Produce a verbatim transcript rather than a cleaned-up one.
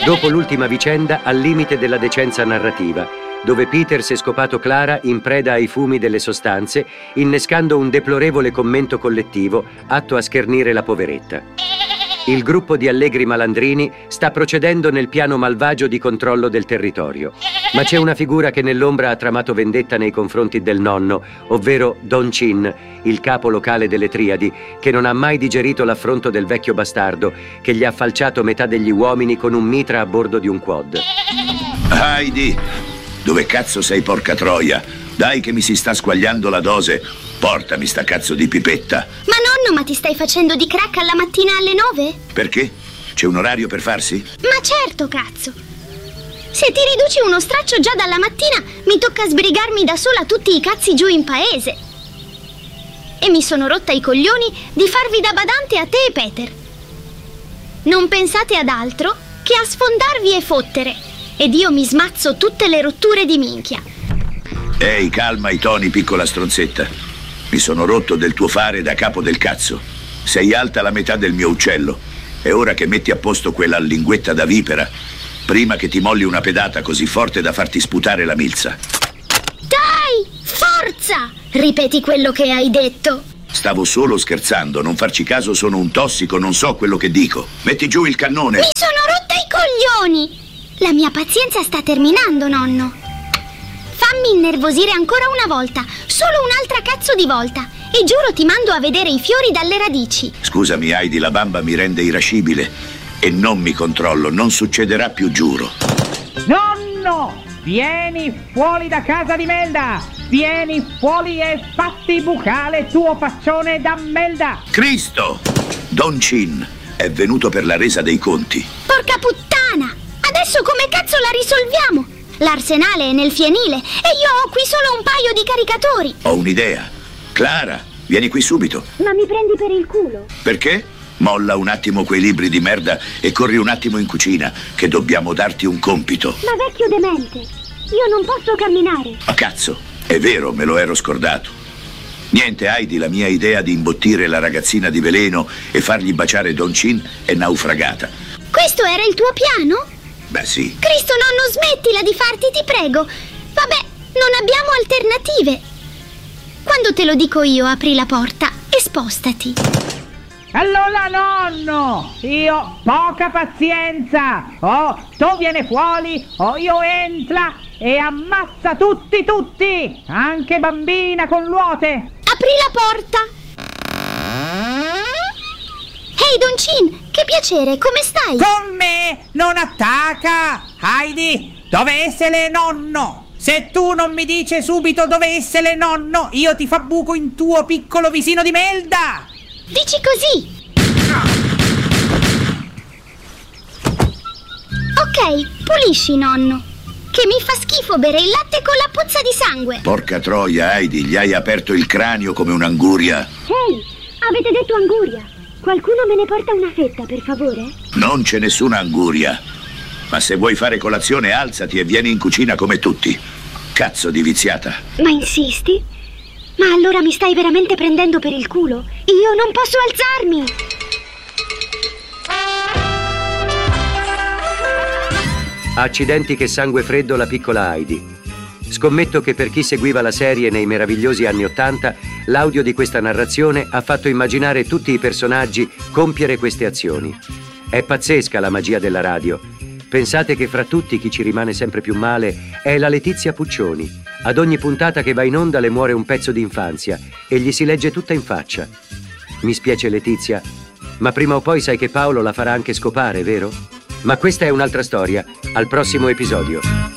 Dopo l'ultima vicenda al limite della decenza narrativa, dove Peter si è scopato Clara in preda ai fumi delle sostanze, innescando un deplorevole commento collettivo atto a schernire la poveretta. Il gruppo di allegri malandrini sta procedendo nel piano malvagio di controllo del territorio. Ma c'è una figura che nell'ombra ha tramato vendetta nei confronti del nonno, ovvero Don Chin, il capo locale delle Triadi, che non ha mai digerito l'affronto del vecchio bastardo, che gli ha falciato metà degli uomini con un mitra a bordo di un quad. Heidi, dove cazzo sei, porca troia? Dai che mi si sta squagliando la dose. Portami sta cazzo di pipetta. Ma nonno, ma ti stai facendo di crack alla mattina alle nove? Perché? C'è un orario per farsi? Ma certo, cazzo. Se ti riduci uno straccio già dalla mattina, mi tocca sbrigarmi da sola tutti i cazzi giù in paese. E mi sono rotta i coglioni di farvi da badante a te e Peter. Non pensate ad altro che a sfondarvi e fottere. Ed io mi smazzo tutte le rotture di minchia. Ehi, calma i toni, piccola stronzetta. Mi sono rotto del tuo fare da capo del cazzo. Sei alta la metà del mio uccello. È ora che metti a posto quella linguetta da vipera, prima che ti molli una pedata così forte da farti sputare la milza. Dai, forza! Ripeti quello che hai detto. Stavo solo scherzando, non farci caso, sono un tossico, non so quello che dico. Metti giù il cannone. Mi sono rotta i coglioni! La mia pazienza sta terminando, nonno. Fammi innervosire ancora una volta, solo un'altra cazzo di volta, e giuro ti mando a vedere i fiori dalle radici. Scusami, Heidi, la bamba mi rende irascibile e non mi controllo, non succederà più, giuro. Nonno, vieni fuori da casa di Melda, vieni fuori e fatti bucare tuo faccione da Melda. Cristo, Don Chin è venuto per la resa dei conti. Porca puttana, adesso come cazzo la risolviamo? L'arsenale è nel fienile e io ho qui solo un paio di caricatori. Ho un'idea. Clara, vieni qui subito. Ma mi prendi per il culo? Perché? Molla un attimo quei libri di merda e corri un attimo in cucina, che dobbiamo darti un compito. Ma vecchio demente, io non posso camminare. Ma cazzo, è vero, me lo ero scordato. Niente, Heidi, la mia idea di imbottire la ragazzina di veleno e fargli baciare Don Chin è naufragata. Questo era il tuo piano? Beh, sì. Cristo, nonno, smettila di farti, ti prego. Vabbè, non abbiamo alternative. Quando te lo dico io, apri la porta e spostati. Allora, nonno, io poca pazienza. O tu vieni fuori o io entra e ammazza tutti, tutti. Anche bambina con luote. Apri la porta. Ehi, Don Chin, che piacere, come stai? Con me non attacca! Heidi, dove essere nonno? Se tu non mi dici subito dove essere nonno, io ti fa buco in tuo piccolo visino di Melda! Dici così! Ok, pulisci, nonno. Che mi fa schifo bere il latte con la puzza di sangue. Porca troia, Heidi, gli hai aperto il cranio come un'anguria. Ehi, avete detto anguria. Qualcuno me ne porta una fetta, per favore? Non c'è nessuna anguria. Ma se vuoi fare colazione, alzati e vieni in cucina come tutti. Cazzo di viziata. Ma insisti? Ma allora mi stai veramente prendendo per il culo? Io non posso alzarmi! Accidenti che sangue freddo la piccola Heidi. Scommetto che per chi seguiva la serie nei meravigliosi anni Ottanta, l'audio di questa narrazione ha fatto immaginare tutti i personaggi compiere queste azioni. È pazzesca la magia della radio. Pensate che fra tutti chi ci rimane sempre più male è la Letizia Puccioni. Ad ogni puntata che va in onda le muore un pezzo di infanzia e gli si legge tutta in faccia. Mi spiace Letizia, ma prima o poi sai che Paolo la farà anche scopare, vero? Ma questa è un'altra storia. Al prossimo episodio.